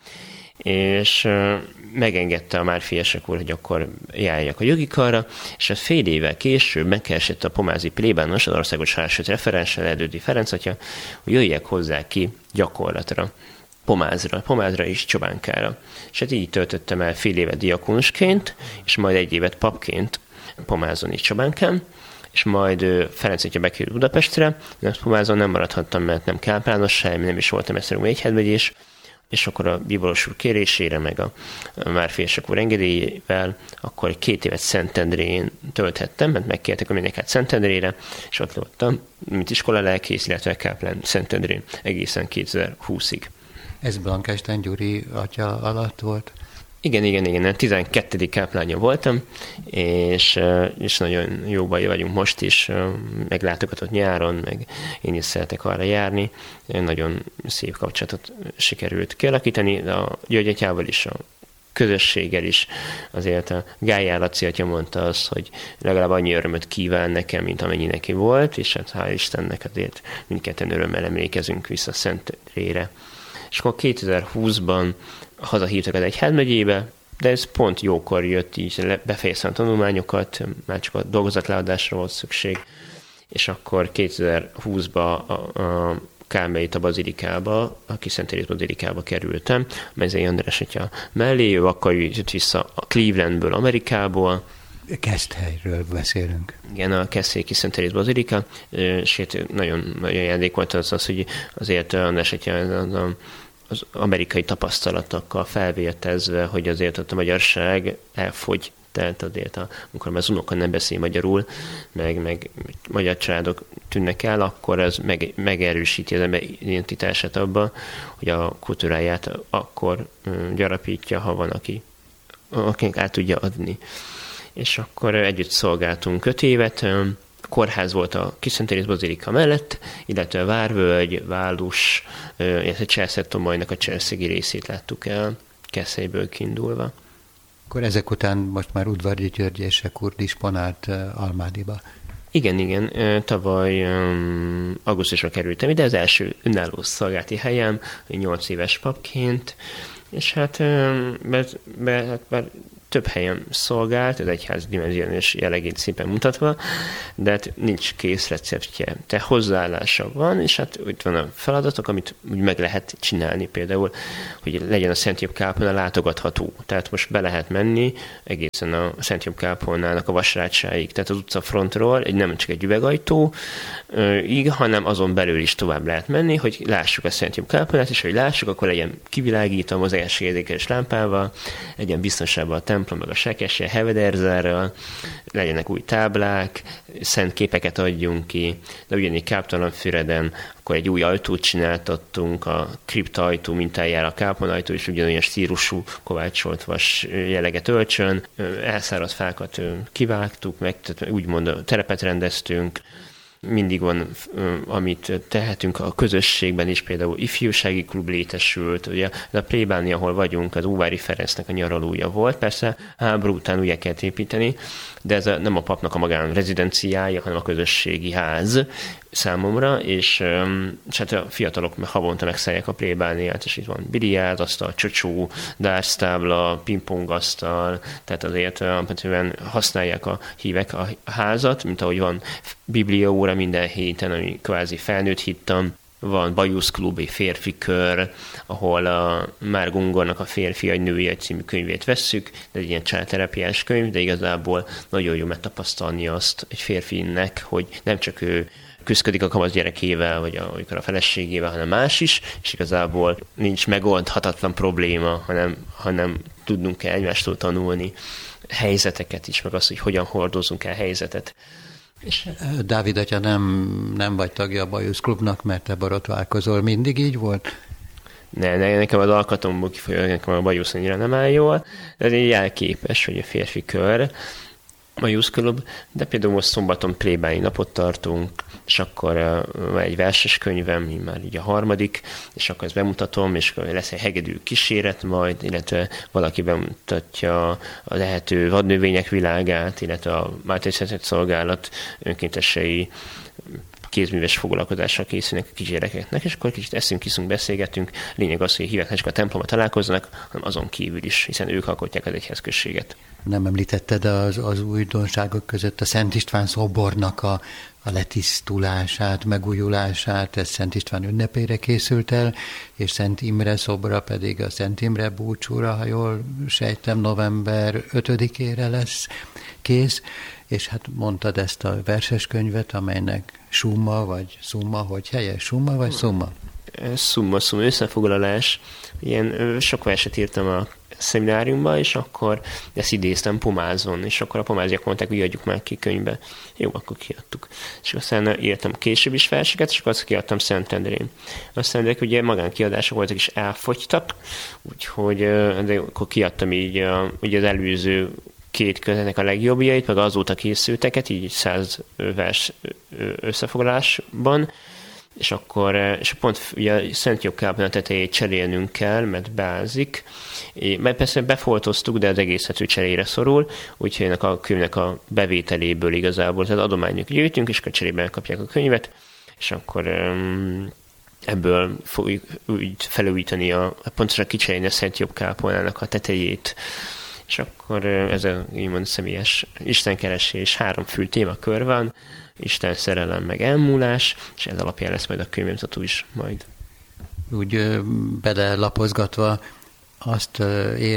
És uh, megengedte a Márfi érsek úr, hogy akkor járjak a jogi karra, és a fél évvel később megkeresett a pomázi plébános, az országos hallássérült referenssel, Erdődi Ferenc atya, hogy jöjjek hozzá ki gyakorlatra, Pomázra, Pomázra és Csobánkára. És hát így töltöttem el fél évet diakonusként, és majd egy évet papként Pomázon és Csobánkán, és majd Ferenc atya bekerült Budapestre, de Pomázon nem maradhattam, mert nem káplánosság, nem is voltam egyszerűen egyházmegyés, és akkor a bíboros úr kérésére, meg a Márfi érsek úr engedélyével, akkor két évet Szentendrén tölthettem, mert megkértek a mindenket Szentendrére, és ott voltam, mint iskola lelkész, illetve káplán Szentendrén egészen kétezer-húszig. Ez Blankenstein Gyuri atya alatt volt? Igen, igen, igen, tizenkettedik káplánja voltam, és, és nagyon jó baj vagyunk most is, meglátogatott nyáron, meg én is szeretek arra járni, nagyon szép kapcsolatot sikerült kialakítani, a György atyával is, a közösséggel is, azért a Gályár Laci atya mondta azt, hogy legalább annyi örömöt kíván nekem, mint amennyi neki volt, és hát hál' Istennek azért mindketten örömmel emlékezünk vissza Szentendrére. És akkor kétezer-húszban hazahívtak az egyházmegyébe, de ez pont jókor jött, így befejeztem a tanulmányokat, már csak a dolgozatleadásra volt szükség, és akkor kétezer-húszban a, a Kálmeit a bazilikába, a Kiszentélés bazilikába kerültem, Mezei András atya mellé, ő akkor jött vissza a Clevelandből, Amerikából. Keszthelyről beszélünk. Igen, a Keszthely Kiszentélés bazilika, és nagyon nagy ajándék volt az, az hogy azért András atya az, az amerikai tapasztalatokkal felvértezve, hogy azért ott a magyarság elfogy Tehát azért, a, amikor az unoka nem beszél magyarul, meg, meg magyar családok tűnnek el, akkor ez meg, megerősíti az ember identitását abba, hogy a kultúráját akkor gyarapítja, ha van, aki, akinek át tudja adni. És akkor együtt szolgáltunk öt évet, kórház volt a Kiszentelyész bazilika mellett, illetve Várvölgy, Vállus, illetve Cselszeg-Tomolynak a cselszegi részét láttuk el, Keszélyből kiindulva. Akkor ezek után most már Udvardi György és Ekur disponált Almádiba. Igen, igen. Tavaly um, augusztusra kerültem ide, az első önálló szolgálati helyem, nyolc éves papként, és hát mert, mert, mert több helyen szolgált, az egyház dimenziós jellegét szépen mutatva, de hát nincs kész receptje. Tehát hozzáállása van, és hát itt van a feladatok, amit úgy meg lehet csinálni, például, hogy legyen a Szent Jobb kápolna látogatható. Tehát most be lehet menni egészen a Szent Jobb kápolnának a vasrácsáig, tehát az utcafrontról, egy, nem csak egy üvegajtó, így, hanem azon belül is tovább lehet menni, hogy lássuk a Szent Jobb kápolnát, és hogy lássuk, akkor legyen kivilágítva mozgásérzékenyes lámpával, legyen biztonságban a templom, meg a sekessel, hevederzárral, legyenek új táblák, szent képeket adjunk ki, de ugyanígy Káptalanfüreden akkor egy új ajtót csináltattunk, a kriptaajtó mintájára a kápolnaajtó is ugyanolyan stílusú kovácsolt vas jelleget ölcsön, elszáradt fákat kivágtuk, meg úgymond a terepet rendeztünk, mindig van, amit tehetünk a közösségben is, például ifjúsági klub létesült, ugye a plébánia, ahol vagyunk, az Óvári Ferencnek a nyaralója volt, persze háború után újra kellett építeni, de ez a, nem a papnak a magán rezidenciája, hanem a közösségi ház számomra, és, és hát a fiatalok havonta megszállják a plébániát, és itt van biliárdasztal, csocsó, dárctábla, pingpongasztal, tehát azért alapvetően használják a hívek a házat, mint ahogy van bibliaóra minden héten, ami kvázi felnőtt hittam, van bajuszklub, egy férfi kör, ahol a Márk Ungornak a Férfi egy női egy című könyvét vesszük, de egy ilyen családterápiás könyv, de igazából nagyon jó megtapasztalni azt egy férfinek, hogy nem csak ő küszködik a kamasz gyerekével, vagy a, a feleségével, hanem más is, és igazából nincs megoldhatatlan probléma, hanem, hanem tudnunk kell egymástól tanulni helyzeteket is, meg azt, hogy hogyan hordozunk el helyzetet. És Dávid atya, nem, nem vagy tagja a bajuszklubnak, mert te borotválkozol. Mindig így volt? Ne, ne, nekem az alkatomból kifolyólag, nekem a bajusz annyira nem áll jól, de ez egy jelképes, hogy a férfi kör, bajuszklub, de például most szombaton plébáni napot tartunk, és akkor uh, egy verses könyvem, már így a harmadik, és akkor ezt bemutatom, és akkor lesz egy hegedű kíséret majd, illetve valaki bemutatja a lehető vadnövények világát, illetve a Máté Szentszent Szolgálat önkéntesei kézműves foglalkozással készülnek a kisgyerekeknek, és akkor kicsit eszünk, kiszunk, beszélgetünk. Lényeg az, hogy a hívek ne csak a templomba találkoznak, hanem azon kívül is, hiszen ők alkotják az egyházközséget. Nem említetted az, az újdonságok között a Szent István szobornak a, a letisztulását, megújulását, ez Szent István ünnepére készült el, és Szent Imre szobra pedig a Szent Imre búcsúra, ha jól sejtem, november ötödikére lesz kész, és hát mondtad ezt a verseskönyvet, amelynek summa, vagy szumma, hogy helyes, summa, vagy szumma? Szumma, szumma, összefoglalás. Ilyen sok verset írtam a szemináriumban, és akkor ezt idéztem Pomázon, és akkor a pomáziak mondták, hogy adjuk már ki könyvbe. Jó, akkor kiadtuk. És aztán írtam később is verseket, és akkor azt kiadtam Szentendrén. Aztán ezek ugye magánkiadások voltak, és elfogytak, úgyhogy de akkor kiadtam így ugye az előző két kötetnek a legjobbjait, meg azóta készülteket, így száz vers összefoglalásban, és akkor és pont ugye a Szent Jobb kápolna tetejét cserélnünk kell, mert beázik, mert persze befoltoztuk, de az egészet cserére szorul, úgyhogy ennek a könyvnek a bevételéből igazából, tehát adományok gyűjtünk, és akkor cserében elkapják a könyvet, és akkor um, ebből fogjuk úgy felújítani, a, pontosan kicserélni a Szent Jobb kápolnának a tetejét, és akkor ez a úgymond személyes istenkeresés, három fő témakör van, Isten, szerelem, meg elmúlás, és ez alapján lesz majd a könyvbemutató is majd. Úgy belelapozgatva azt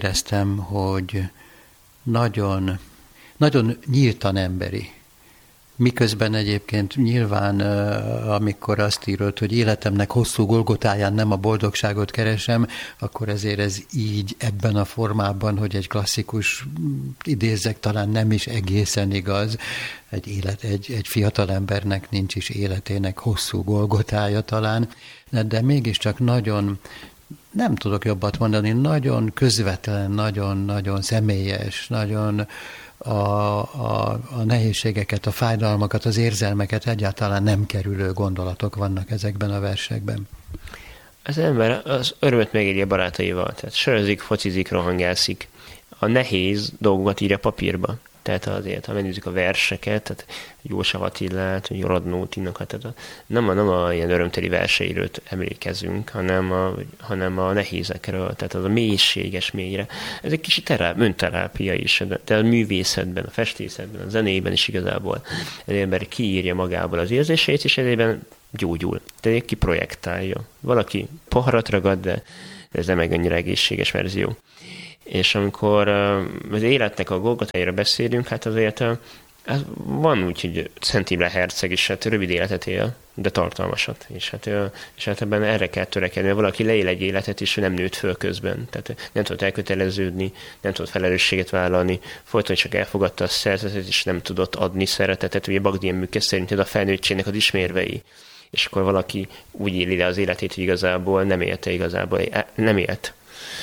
éreztem, hogy nagyon, nagyon nyíltan emberi Miközben egyébként nyilván, amikor azt írod, hogy életemnek hosszú Golgotáján nem a boldogságot keresem, akkor ezért ez így ebben a formában, hogy egy klasszikus idézek, talán nem is egészen igaz. Egy, élet, egy, egy fiatal embernek nincs is életének hosszú Golgotája talán, de, de mégiscsak nagyon, nem tudok jobbat mondani, nagyon közvetlen, nagyon-nagyon személyes, nagyon A, a, a nehézségeket, a fájdalmakat, az érzelmeket egyáltalán nem kerülő gondolatok vannak ezekben a versekben. Az ember az örömöt megéri a barátaival, tehát sörözik, focizik, rohangászik. A nehéz dolgokat írja papírba. Tehát azért, ha megnézzük a verseket, tehát Jósa Attilát, Jorodnó Tinokat, tehát a, nem, a, nem a ilyen örömteli verseiről emlékezünk, hanem a, hanem a nehézekről, tehát az a mélységes mélyre. Ez egy kicsit teráp, önterápia is, de a művészetben, a festészetben, a zenében is igazából az ember kiírja magából az érzéseit, és ezében gyógyul, tehát kiprojektálja. Valaki poharat ragad, de ez nem egy annyira egészséges verzió. És amikor az életnek a Golgotájára beszélünk, hát azért hát van úgy, hogy Szent Imre herceg is hát rövid életet él, de tartalmasat. És hát, és hát ebben erre kell törekedni, mert valaki leél egy életet, és nem nőtt föl közben. Tehát nem tudott elköteleződni, nem tudott felelősséget vállalni, folyton csak elfogadta a szeretetet, és nem tudott adni szeretetet. Ugye Bagdien Műke szerint ez a felnőttségnek az ismérvei. És akkor valaki úgy éli le az életét, hogy igazából nem élte, igazából nem élt.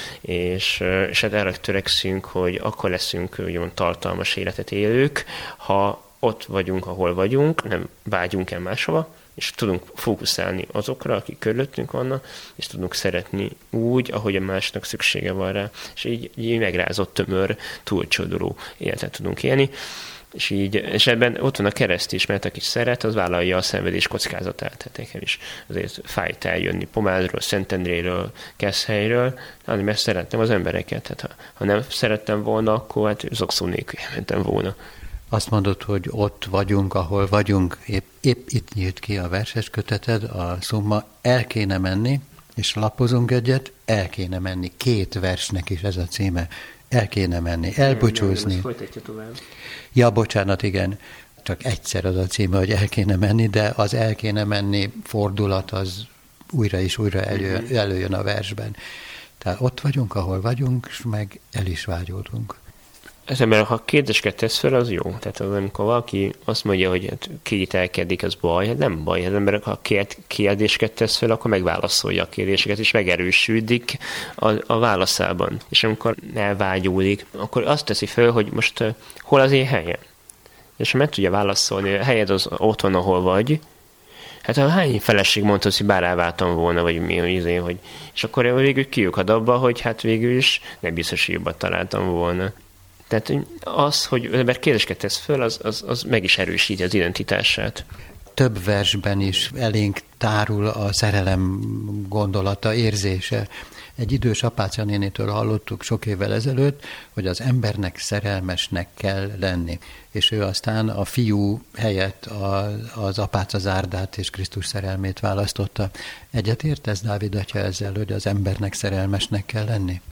És, és hát erre törekszünk, hogy akkor leszünk úgymond tartalmas életet élők, ha ott vagyunk, ahol vagyunk, nem vágyunk el máshova, és tudunk fókuszálni azokra, akik körülöttünk vannak, és tudunk szeretni úgy, ahogy a másnak szüksége van rá, és így, így megrázott, tömör, túlcsodoló életet tudunk élni. És, így, és ebben ott van a kereszt is, mert aki szeret, az vállalja a szenvedés kockázatát. Tehát nekem is azért fájt eljönni Pomádról, Szentendréről, Keszhelyről, mert szerettem az embereket. Tehát ha, ha nem szerettem volna, akkor hát zokszó nélkül mentem volna. Azt mondod, hogy ott vagyunk, ahol vagyunk, épp, épp itt nyílt ki a verses köteted, a Szumma, el kéne menni, és lapozunk egyet, el kéne menni. Két versnek is ez a címe. El kéne menni, elbúcsúzni. Nem, folytatja tovább. Ja, bocsánat, igen. Csak egyszer az a címe, hogy el kéne menni, de az el kéne menni fordulat az újra és újra előjön, előjön a versben. Tehát ott vagyunk, ahol vagyunk, és meg el is vágyódunk. Ez ember, ha kérdéseket tesz fel, az jó. Tehát az, amikor valaki azt mondja, hogy hát kételkedik, az baj, hát nem baj. Az ember, ha kérdéseket tesz fel, akkor megválaszolja a kérdéseket, és megerősödik a, a válaszában. És amikor elvágyódik, akkor azt teszi fel, hogy most uh, hol az én helyem? És ha meg tudja válaszolni, a helyed az otthon, ahol vagy, hát ha hány feleség mondta, hogy bár elváltam volna, vagy mi, hogy, hogy és akkor végül kiukad abba, hogy hát végül is nem biztos, hogy jobbat találtam volna. Tehát az, hogy az ember kérdéseket tesz föl, az, az, az meg is erősíti az identitását. Több versben is elénk tárul a szerelem gondolata, érzése. Egy idős Apáca nénitől hallottuk sok évvel ezelőtt, hogy az embernek szerelmesnek kell lenni. És ő aztán a fiú helyett a, az Apáca zárdát és Krisztus szerelmét választotta. Egyet értesz, Dávid atya, ezzel, hogy az embernek szerelmesnek kell lenni?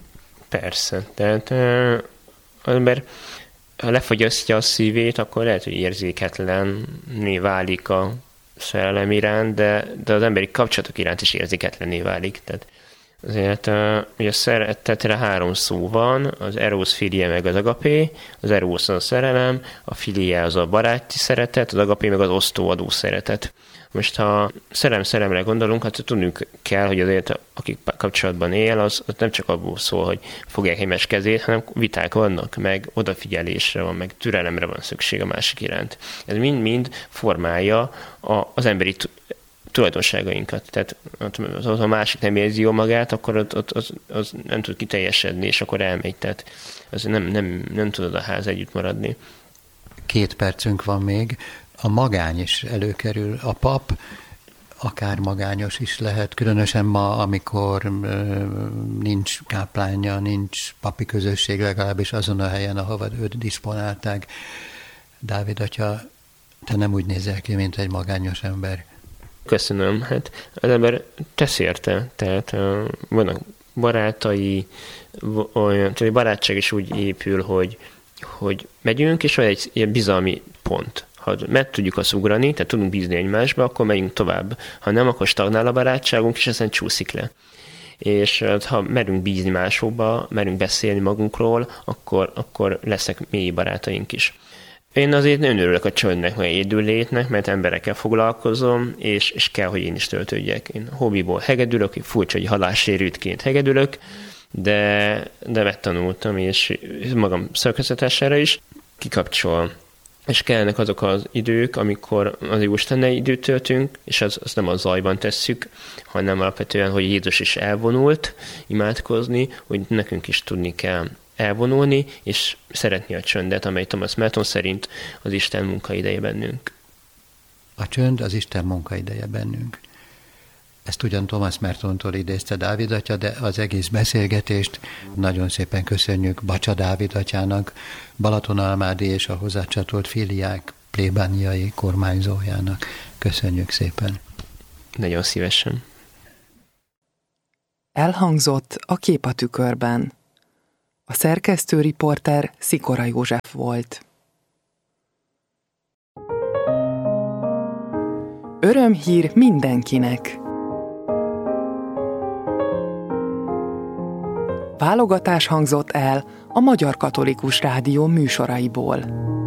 Persze. Tehát az ember, ha lefogyasztja a szívét, akkor lehet, hogy érzéketlenné válik a szerelem iránt, de, de az emberi kapcsolatok iránt is érzéketlenné válik. Tehát azért ugye a szeretetre három szó van, az eros, filia meg az agapé. Az eros az a szerelem, a filia az a baráti szeretet, az agapé meg az osztóadó szeretet. Most ha szerelem-szerelemre gondolunk, hát tudnunk kell, hogy azért akik kapcsolatban él, az, az nem csak abból szól, hogy fogják egymás kezét, hanem viták vannak, meg odafigyelésre van, meg türelemre van szükség a másik iránt. Ez mind-mind formálja a, az emberi tulajdonságainkat. Tehát ha a másik nem érzi jól magát, akkor ott, ott, az, az nem tud kiteljesedni, és akkor elmegy. Tehát az nem, nem, nem tudod a ház együtt maradni. Két percünk van még. A magány is előkerül. A pap akár magányos is lehet, különösen ma, amikor nincs káplánja, nincs papi közösség, legalábbis azon a helyen, ahova őt disponálták. Dávid atya, te nem úgy nézel ki, mint egy magányos ember. Köszönöm. Hát az ember tesz érte. Tehát uh, vannak barátai, olyan, tehát a barátság is úgy épül, hogy, hogy megyünk, és van egy ilyen bizalmi pont, Ha meg tudjuk azt ugrani, tehát tudunk bízni egymásba, akkor megyünk tovább. Ha nem, akkor stagnál a barátságunk, és ezen csúszik le. És ha merünk bízni másokba, merünk beszélni magunkról, akkor, akkor lesznek mély barátaink is. Én azért nagyon örülök a csöndnek, meg egyedüllétnek, mert emberekkel foglalkozom, és, és kell, hogy én is töltődjek. Én hobbiból hegedülök, furcsa, hogy halássérültként hegedülök, de, de megtanultam, és magam szerkezetesára is kikapcsol. És kellnek azok az idők, amikor az Jóistennel időt töltünk, és az, az nem a zajban tesszük, hanem alapvetően, hogy Jézus is elvonult imádkozni, hogy nekünk is tudni kell elvonulni, és szeretni a csöndet, amely Thomas Merton szerint az Isten munkaideje bennünk. A csönd az Isten munkaideje bennünk. Ezt ugyan Thomas Mertontól idézte Dávid atya, de az egész beszélgetést nagyon szépen köszönjük Bacsa Dávid atyának, Balatonalmádi és a hozzácsatolt filiák plébániai kormányzójának. Köszönjük szépen. Nagyon szívesen. Elhangzott a Kép a tükörben. A szerkesztő riporter Szikora József volt. Örömhír mindenkinek! Válogatás hangzott el a Magyar Katolikus Rádió műsoraiból.